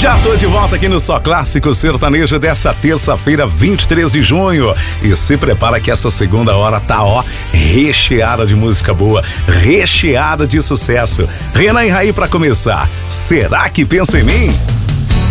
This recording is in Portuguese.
Já tô de volta aqui no Só Clássico Sertanejo dessa terça-feira, 23 de junho. E se prepara que essa segunda hora tá, recheada de música boa, recheada de sucesso. Renan e Raí pra começar. Será que pensa em mim?